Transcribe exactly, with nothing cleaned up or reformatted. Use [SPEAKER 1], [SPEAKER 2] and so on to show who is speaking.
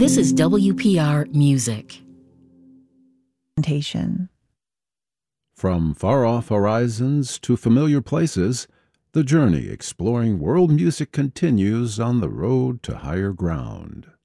[SPEAKER 1] This is W P R Music.
[SPEAKER 2] From far-off horizons to familiar places, the journey exploring world music continues on the road to higher ground.